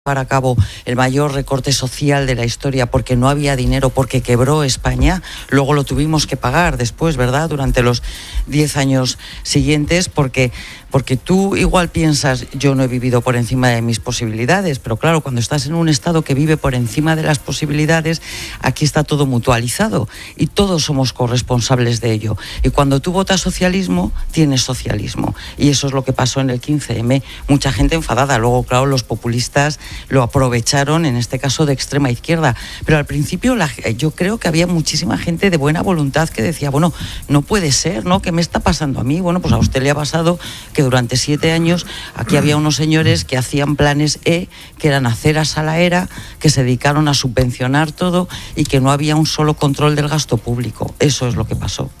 a cabo el mayor recorte social de la historia porque no había dinero, porque quebró España. Luego lo tuvimos que pagar después, ¿verdad? Durante los 10 años siguientes, porque tú igual piensas, yo no he vivido por encima de mis posibilidades, pero claro, cuando estás en un Estado que vive por encima de las posibilidades, aquí está todo mutualizado y todos somos corresponsables de ello. Y cuando tú votas socialismo, tienes socialismo. Y eso es lo que pasó en el 15M. Mucha gente enfadada. Luego, claro, los populistas lo aprovecharon, en este caso de extrema izquierda. Pero al principio yo creo que había muchísima gente de buena voluntad que decía, bueno, no puede ser, ¿no? ¿Qué me está pasando a mí? Bueno, pues a usted le ha pasado que durante 7 años aquí había unos señores que hacían planes que eran aceras a la era, que se dedicaron a subvencionar todo y que no había un solo control del gasto público. Eso es lo que pasó.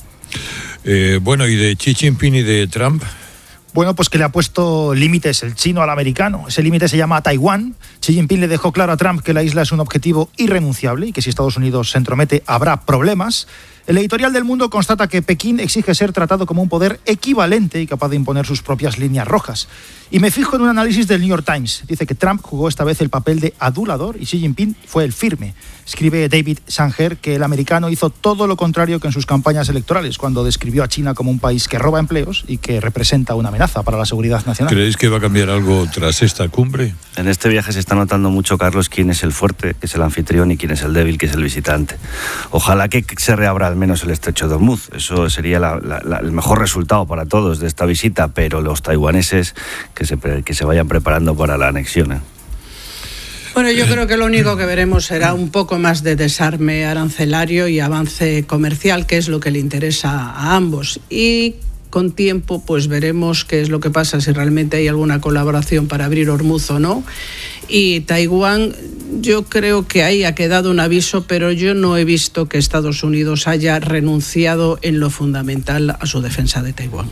Bueno, ¿y de Xi Jinping y de Trump? Bueno, pues que le ha puesto límites el chino al americano. Ese límite se llama Taiwán. Xi Jinping le dejó claro a Trump que la isla es un objetivo irrenunciable y que si Estados Unidos se entromete habrá problemas. El editorial del Mundo constata que Pekín exige ser tratado como un poder equivalente y capaz de imponer sus propias líneas rojas. Y me fijo en un análisis del New York Times. Dice que Trump jugó esta vez el papel de adulador y Xi Jinping fue el firme. Escribe David Sanger que el americano hizo todo lo contrario que en sus campañas electorales, cuando describió a China como un país que roba empleos y que representa una amenaza para la seguridad nacional. ¿Creéis que va a cambiar algo tras esta cumbre? En este viaje se está notando mucho, Carlos, quién es el fuerte, que es el anfitrión, y quién es el débil, que es el visitante. Ojalá que se reabra al menos el estrecho de Hormuz. Eso sería el mejor resultado para todos de esta visita, pero los taiwaneses que se vayan preparando para la anexión. Bueno, yo creo que lo único que veremos será un poco más de desarme arancelario y avance comercial, que es lo que le interesa a ambos. Y con tiempo pues veremos qué es lo que pasa, si realmente hay alguna colaboración para abrir Hormuz o no. Y Taiwán, yo creo que ahí ha quedado un aviso, pero yo no he visto que Estados Unidos haya renunciado en lo fundamental a su defensa de Taiwán.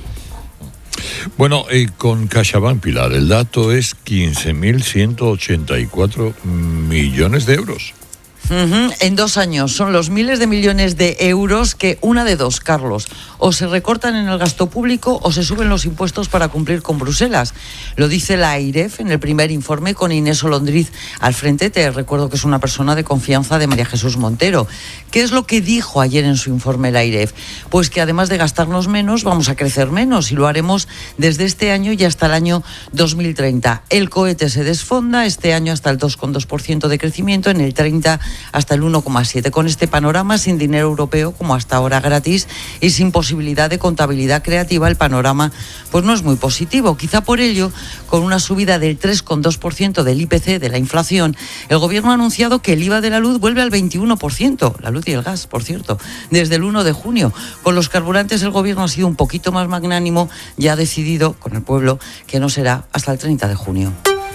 Bueno, con CaixaBank, Pilar, el dato es 15.184 millones de euros. En 2 años son los miles de millones de euros que, una de dos, Carlos, o se recortan en el gasto público o se suben los impuestos para cumplir con Bruselas. Lo dice la AIREF en el primer informe con Inés Olondriz al frente. Te recuerdo que es una persona de confianza de María Jesús Montero. ¿Qué es lo que dijo ayer en su informe la AIREF? Pues que además de gastarnos menos, vamos a crecer menos y lo haremos desde este año y hasta el año 2030. El cohete se desfonda este año hasta el 2,2% de crecimiento, en el 30 hasta el 1,7%. Con este panorama, sin dinero europeo, como hasta ahora gratis, y sin posibilidad de contabilidad creativa, el panorama pues no es muy positivo. Quizá por ello, con una subida del 3,2% del IPC, de la inflación, el Gobierno ha anunciado que el IVA de la luz vuelve al 21%, la luz y el gas, por cierto, desde el 1 de junio. Con los carburantes el Gobierno ha sido un poquito más magnánimo y ha decidido, con el pueblo, que no será hasta el 30 de junio.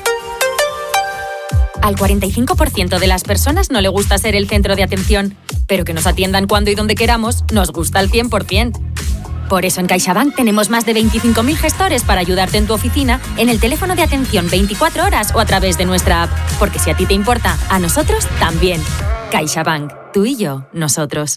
Al 45% de las personas no le gusta ser el centro de atención, pero que nos atiendan cuando y donde queramos nos gusta al 100%. Por eso en CaixaBank tenemos más de 25.000 gestores para ayudarte en tu oficina, en el teléfono de atención 24 horas o a través de nuestra app. Porque si a ti te importa, a nosotros también. CaixaBank, tú y yo, nosotros.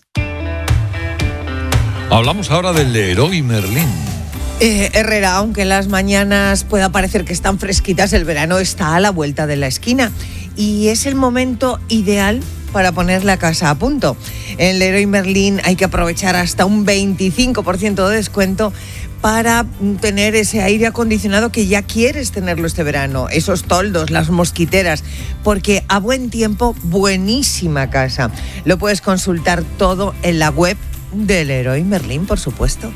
Hablamos ahora del Leroy Merlin. Herrera, aunque en las mañanas pueda parecer que están fresquitas, el verano está a la vuelta de la esquina y es el momento ideal para poner la casa a punto. En Leroy Merlin hay que aprovechar hasta un 25% de descuento para tener ese aire acondicionado que ya quieres tenerlo este verano, esos toldos, las mosquiteras, porque a buen tiempo, buenísima casa. Lo puedes consultar todo en la web de Leroy Merlin, por supuesto.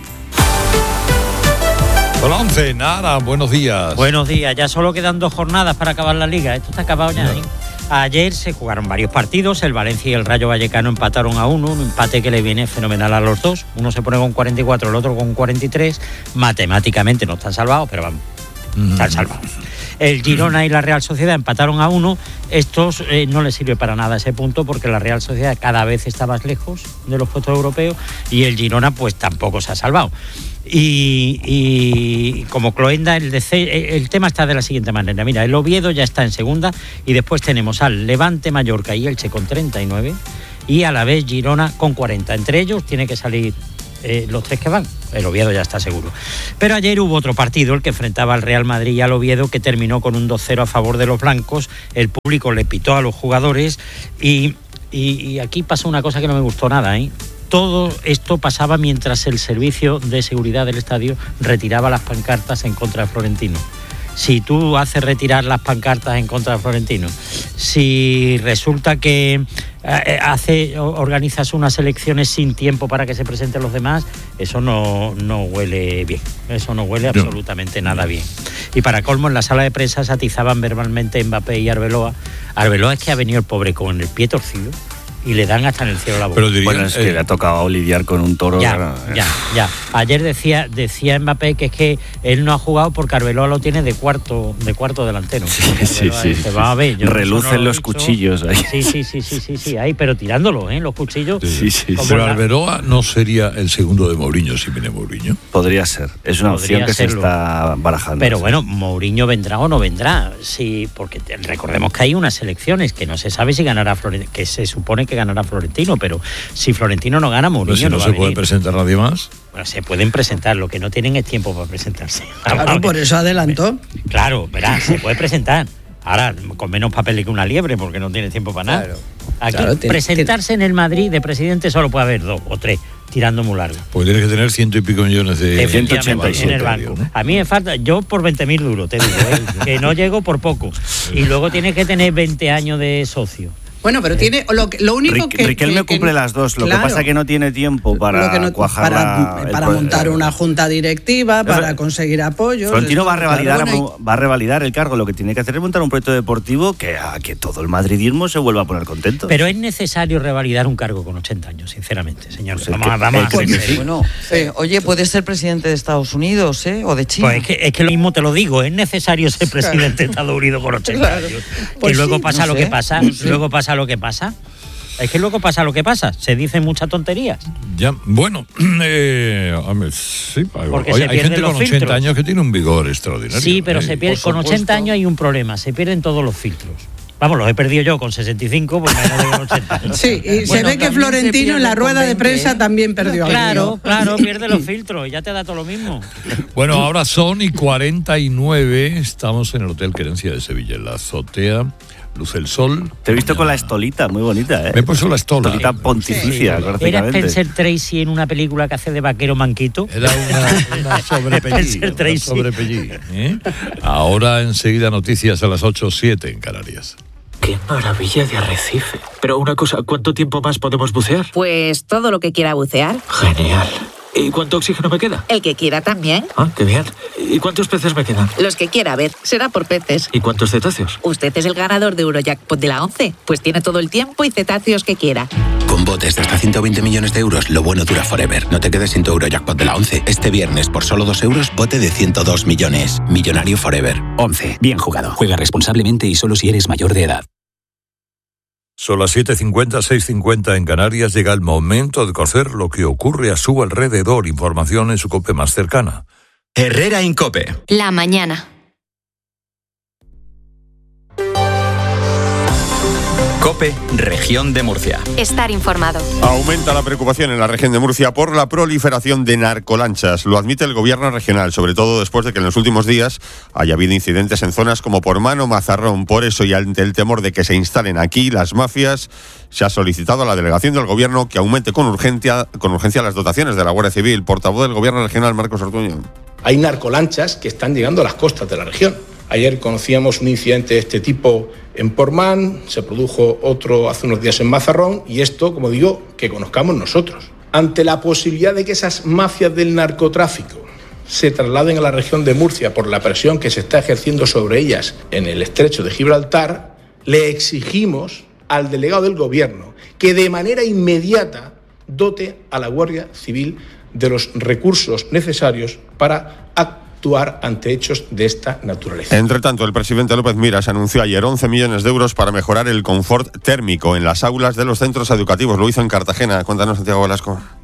Hola, 11, Nara, buenos días. Buenos días, ya solo quedan 2 jornadas para acabar la liga, esto está acabado ya, ¿eh? Ayer se jugaron varios partidos, el Valencia y el Rayo Vallecano empataron a 1, un empate que le viene fenomenal a los dos. Uno se pone con 44, el otro con 43, matemáticamente no están salvados, pero vamos, están salvados. El Girona y la Real Sociedad empataron a 1, estos no les sirve para nada ese punto porque la Real Sociedad cada vez está más lejos de los puestos europeos y el Girona pues tampoco se ha salvado. Y como Cloenda, el tema está de la siguiente manera. Mira, el Oviedo ya está en segunda y después tenemos al Levante, Mallorca y Elche con 39 y a la vez Girona con 40. Entre ellos tiene que salir los 3 que van. El Oviedo ya está seguro. Pero ayer hubo otro partido, el que enfrentaba al Real Madrid y al Oviedo, que terminó con un 2-0 a favor de los blancos. El público le pitó a los jugadores y aquí pasó una cosa que no me gustó nada, ¿eh? Todo esto pasaba mientras el servicio de seguridad del estadio retiraba las pancartas en contra de Florentino. Si tú haces retirar las pancartas en contra de Florentino, si resulta que organizas unas elecciones sin tiempo para que se presenten los demás, eso no huele bien, eso no huele absolutamente nada bien. Y para colmo, en la sala de prensa se atizaban verbalmente Mbappé y Arbeloa. Arbeloa es que ha venido el pobre con el pie torcido y le dan hasta en el cielo la boca. Pero bueno, es que le ha tocado lidiar con un toro. Ya. Ayer decía Mbappé que es que él no ha jugado porque Arbeloa lo tiene de cuarto delantero. Sí. Dice, va a ver, relucen los cuchillos ahí. Sí, ahí, pero tirándolo, los cuchillos. Sí. Pero Arbeloa no sería el segundo de Mourinho si viene Mourinho. Podría ser, es una opción que serlo. Se está barajando. Pero bueno, Mourinho vendrá o no vendrá, sí, porque recordemos que hay unas elecciones que no se sabe si ganará Florentino, que se supone que ganará Florentino, pero si Florentino no gana, Mourinho si no va se a puede presentar nadie más. Bueno, se pueden presentar, lo que no tienen es tiempo para presentarse. Claro, por eso adelantó. Claro, verá, se puede presentar. Ahora, con menos papel que una liebre, porque no tiene tiempo para nada. Aquí, presentarse en el Madrid de presidente solo puede haber 2 o 3, tirando muy largo. Pues tienes que tener 100 y pico millones de 187 en el banco. ¿No? A mí me falta, yo por 20.000 duros, te digo, que no llego por poco. Y luego tienes que tener 20 años de socio. Bueno, pero tiene lo único que Riquelme cumple las dos. Lo que pasa es que no tiene tiempo para cuajar para montar una junta directiva, para conseguir apoyos. Florentino va a revalidar el cargo. Lo que tiene que hacer es montar un proyecto deportivo que todo el madridismo se vuelva a poner contento. Pero es necesario revalidar un cargo con 80 años, sinceramente, señor. Bueno, oye, puede ser presidente de Estados Unidos, o de China. Pues es que lo mismo te lo digo, es necesario ser presidente de Estados Unidos con 80 años. Pues y luego pasa lo que pasa, luego pasa lo que pasa. Es que luego pasa lo que pasa. Se dicen muchas tonterías. Ya, bueno, sí, porque hay gente con 80 años que tiene un vigor extraordinario. Sí, pero se pierde, con 80 años hay un problema, se pierden todos los filtros. Vamos, los he perdido yo con 65, pues me con 80. Sí, y se ve que Florentino en la rueda de prensa también perdió algo. Claro, pierde los filtros y ya te da todo lo mismo. Bueno, ahora son y 49, estamos en el Hotel Querencia de Sevilla, en la azotea. Luce el sol. Te he visto con la estolita, muy bonita, ¿eh? Me he puesto la estola. Estolita pontificia, prácticamente. ¿Era Spencer Tracy en una película que hace de vaquero manquito? Era una sobrepellí. Ahora enseguida noticias a las 8:07 en Canarias. ¡Qué maravilla de arrecife! Pero una cosa, ¿cuánto tiempo más podemos bucear? Pues todo lo que quiera bucear. Genial. ¿Y cuánto oxígeno me queda? El que quiera también. Ah, qué bien. ¿Y cuántos peces me quedan? Los que quiera, a ver, será por peces. ¿Y cuántos cetáceos? Usted es el ganador de Eurojackpot de la 11, pues tiene todo el tiempo y cetáceos que quiera. Con botes de hasta 120 millones de euros, lo bueno dura forever. No te quedes sin tu Eurojackpot de la 11. Este viernes, por solo 2 euros, bote de 102 millones. Millonario forever. 11. Bien jugado. Juega responsablemente y solo si eres mayor de edad. Son las 7:50, 6:50 en Canarias. Llega el momento de conocer lo que ocurre a su alrededor. Información en su COPE más cercana. Herrera Incope. La mañana. COPE, Región de Murcia. Estar informado. Aumenta la preocupación en la región de Murcia por la proliferación de narcolanchas. Lo admite el gobierno regional, sobre todo después de que en los últimos días haya habido incidentes en zonas como Porman o Mazarrón. Por eso, y ante el temor de que se instalen aquí las mafias, se ha solicitado a la delegación del gobierno que aumente con urgencia las dotaciones de la Guardia Civil. Portavoz del gobierno regional, Marcos Ortuño. Hay narcolanchas que están llegando a las costas de la región. Ayer conocíamos un incidente de este tipo en Porman, se produjo otro hace unos días en Mazarrón, y esto, como digo, que conozcamos nosotros. Ante la posibilidad de que esas mafias del narcotráfico se trasladen a la región de Murcia por la presión que se está ejerciendo sobre ellas en el estrecho de Gibraltar, le exigimos al delegado del gobierno que de manera inmediata dote a la Guardia Civil de los recursos necesarios para actuar ante hechos de esta naturaleza. Entre tanto, el presidente López Miras anunció ayer 11 millones de euros para mejorar el confort térmico en las aulas de los centros educativos. Lo hizo en Cartagena. Cuéntanos, Santiago Velasco.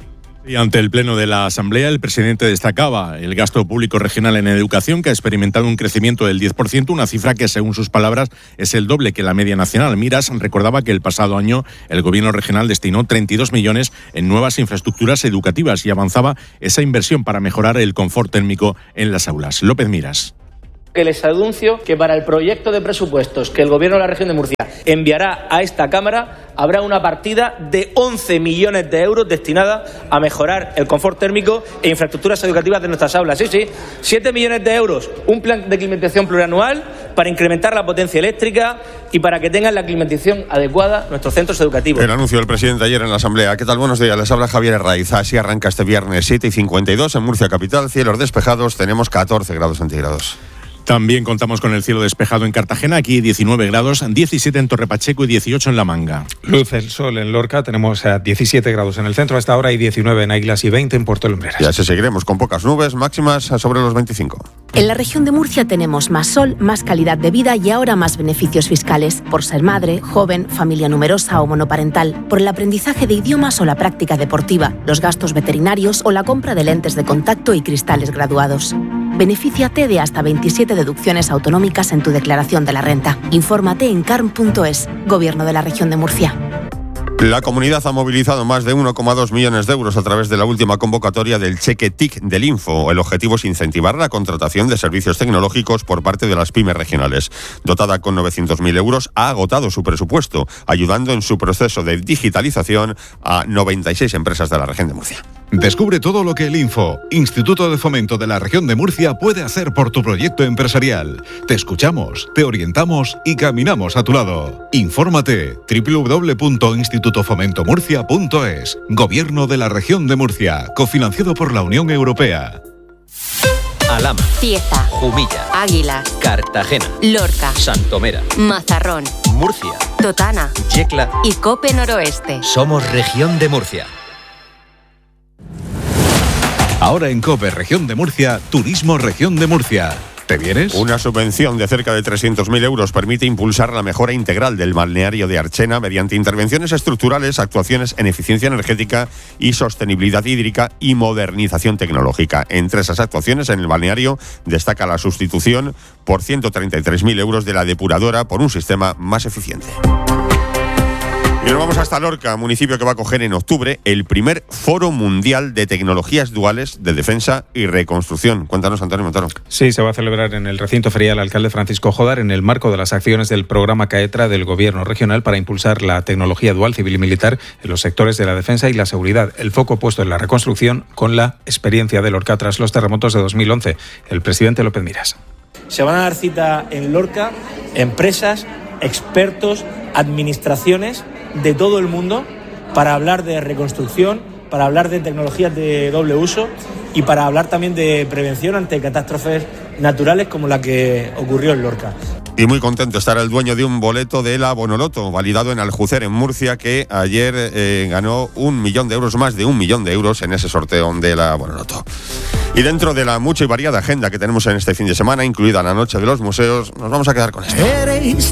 Y ante el Pleno de la Asamblea, el presidente destacaba el gasto público regional en educación, que ha experimentado un crecimiento del 10%, una cifra que, según sus palabras, es el doble que la media nacional. Miras recordaba que el pasado año el gobierno regional destinó 32 millones en nuevas infraestructuras educativas y avanzaba esa inversión para mejorar el confort térmico en las aulas. López Miras. Que les anuncio que para el proyecto de presupuestos que el Gobierno de la Región de Murcia enviará a esta Cámara habrá una partida de 11 millones de euros destinada a mejorar el confort térmico e infraestructuras educativas de nuestras aulas. Sí, 7 millones de euros, un plan de climatización plurianual para incrementar la potencia eléctrica y para que tengan la climatización adecuada nuestros centros educativos. El anuncio del presidente ayer en la Asamblea. ¿Qué tal? Buenos días, les habla Javier Herraiz. Así arranca este viernes 7:52 en Murcia capital, cielos despejados, tenemos 14 grados centígrados. También contamos con el cielo despejado en Cartagena, aquí 19 grados, 17 en Torre Pacheco y 18 en La Manga. Luz el sol en Lorca, tenemos 17 grados en el centro hasta ahora y 19 en Águilas y 20 en Puerto Lumbreras. Y así seguiremos con pocas nubes, máximas sobre los 25. En la región de Murcia tenemos más sol, más calidad de vida y ahora más beneficios fiscales por ser madre, joven, familia numerosa o monoparental, por el aprendizaje de idiomas o la práctica deportiva, los gastos veterinarios o la compra de lentes de contacto y cristales graduados. Benefíciate de hasta 27 deducciones autonómicas en tu declaración de la renta. Infórmate en carm.es, Gobierno de la Región de Murcia. La comunidad ha movilizado más de 1,2 millones de euros a través de la última convocatoria del cheque TIC del Info. El objetivo es incentivar la contratación de servicios tecnológicos por parte de las pymes regionales. Dotada con 900.000 euros, ha agotado su presupuesto, ayudando en su proceso de digitalización a 96 empresas de la región de Murcia. Descubre todo lo que el Info, Instituto de Fomento de la Región de Murcia, puede hacer por tu proyecto empresarial. Te escuchamos, te orientamos y caminamos a tu lado. Infórmate www.institutofomentomurcia.es. Gobierno de la Región de Murcia, cofinanciado por la Unión Europea. Alhama, Cieza, Jumilla, Águilas, Cartagena, Lorca, Santomera, Mazarrón, Murcia, Totana, Yecla y Cope Noroeste. Somos Región de Murcia. Ahora en COPE Región de Murcia, Turismo Región de Murcia. ¿Te vienes? Una subvención de cerca de 300.000 euros permite impulsar la mejora integral del balneario de Archena mediante intervenciones estructurales, actuaciones en eficiencia energética y sostenibilidad hídrica y modernización tecnológica. Entre esas actuaciones en el balneario destaca la sustitución por 133.000 euros de la depuradora por un sistema más eficiente. Y nos vamos hasta Lorca, municipio que va a acoger en octubre el primer Foro Mundial de Tecnologías Duales de Defensa y Reconstrucción. Cuéntanos, Antonio Montoro. Sí, se va a celebrar en el recinto ferial Alcalde Francisco Jodar en el marco de las acciones del programa CAETRA del Gobierno regional para impulsar la tecnología dual civil y militar en los sectores de la defensa y la seguridad. El foco puesto en la reconstrucción con la experiencia de Lorca tras los terremotos de 2011. El presidente López Miras. Se van a dar cita en Lorca empresas, expertos, administraciones de todo el mundo para hablar de reconstrucción, para hablar de tecnologías de doble uso y para hablar también de prevención ante catástrofes naturales como la que ocurrió en Lorca. Y muy contento estará el dueño de un boleto de la Bonoloto, validado en Aljucer, en Murcia, que ayer ganó 1 millón de euros, más de 1 millón de euros en ese sorteo de la Bonoloto. Y dentro de la mucha y variada agenda que tenemos en este fin de semana, incluida la Noche de los Museos, nos vamos a quedar con esto.